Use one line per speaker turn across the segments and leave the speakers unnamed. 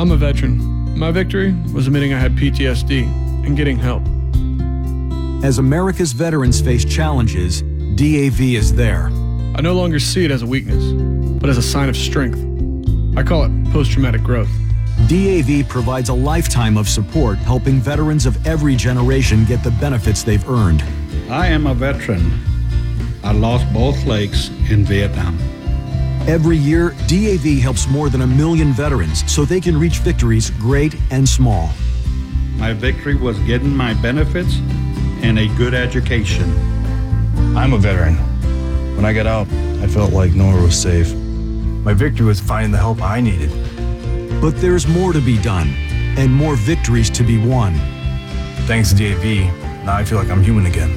I'm a veteran. My victory was admitting I had PTSD and getting help.
As America's veterans face challenges, DAV is there.
I no longer see it as a weakness, but as a sign of strength. I call it post-traumatic growth.
DAV provides a lifetime of support, helping veterans of every generation get the benefits they've earned.
I am a veteran. I lost both legs in Vietnam.
Every year, DAV helps more than 1 million veterans so they can reach victories great and small.
My victory was getting my benefits and a good education.
I'm a veteran. When I got out, I felt like nowhere was safe. My victory was finding the help I needed.
But there's more to be done, and more victories to be won.
Thanks to DAV, now I feel like I'm human again.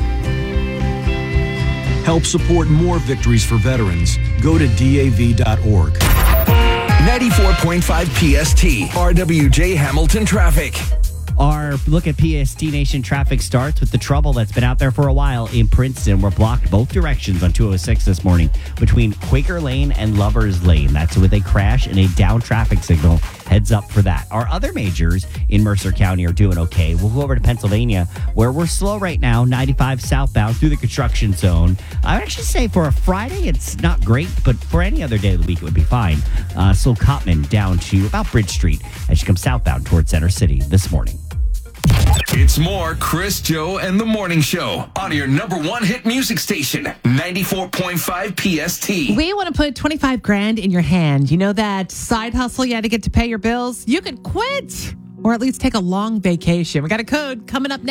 Help support more victories for veterans. Go to DAV.org.
94.5 PST, RWJ Hamilton Traffic.
Our look at PST Nation traffic starts with the trouble that's been out there for a while in Princeton. We're blocked both directions on 206 this morning between Quaker Lane and Lovers Lane. That's with a crash and a down traffic signal. Heads up for that. Our other majors in Mercer County are doing okay. We'll go over to Pennsylvania, where we're slow right now, 95 southbound through the construction zone. I would actually say for a Friday, it's not great, but for any other day of the week, it would be fine. Slow Cotman down to about Bridge Street as you come southbound towards Center City this morning.
It's more Chris, Joe, and the Morning Show on your number one hit music station, 94.5 PST.
We want to put 25 grand in your hand. You know that side hustle you had to get to pay your bills? You could quit or at least take a long vacation. We got a code coming up next.